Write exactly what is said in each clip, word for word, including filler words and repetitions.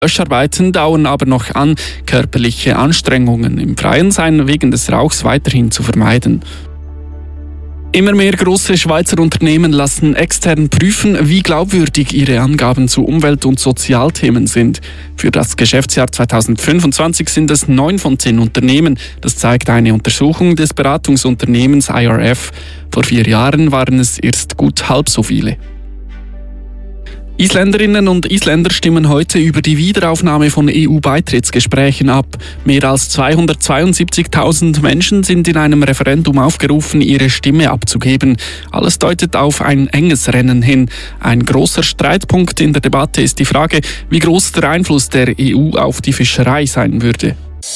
Löscharbeiten dauern aber noch an, körperliche Anstrengungen im Freien seien wegen des Rauchs weiterhin zu vermeiden. Immer mehr große Schweizer Unternehmen lassen extern prüfen, wie glaubwürdig ihre Angaben zu Umwelt- und Sozialthemen sind. Für das Geschäftsjahr zweitausendfünfundzwanzig sind es neun von zehn Unternehmen. Das zeigt eine Untersuchung des Beratungsunternehmens I R F. Vor vier Jahren waren es erst gut halb so viele. Isländerinnen und Isländer stimmen heute über die Wiederaufnahme von E U-Beitrittsgesprächen ab. Mehr als zweihundertzweiundsiebzigtausend Menschen sind in einem Referendum aufgerufen, ihre Stimme abzugeben. Alles deutet auf ein enges Rennen hin. Ein großer Streitpunkt in der Debatte ist die Frage, wie groß der Einfluss der E U auf die Fischerei sein würde.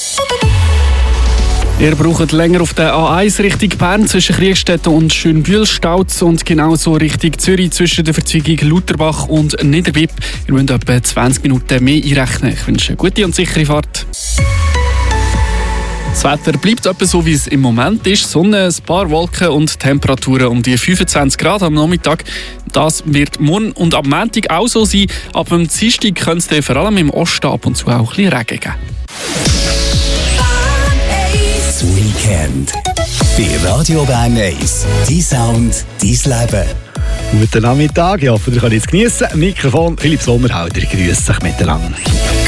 Ihr braucht länger auf der A eins Richtung Bern zwischen Kriegstetten und Schönbühl staut und genauso Richtung Zürich zwischen der Verzweigung Lutherbach und Niederbipp. Ihr müsst etwa zwanzig Minuten mehr einrechnen. Ich wünsche eine gute und sichere Fahrt. Das Wetter bleibt etwa so, wie es im Moment ist. Sonne, ein paar Wolken und Temperaturen um die fünfundzwanzig Grad am Nachmittag. Das wird morgen und am Montag auch so sein. Ab dem Dienstag könnte es vor allem im Osten ab und zu auch ein bisschen Regen geben. Weekend. Bei Radio Bern eins. Dein Sound, dein Leben. Guten Nachmittag, ich hoffe, ihr könnt es geniessen. Mikrofon Philipp Sommerhalder, grüß dich miteinander.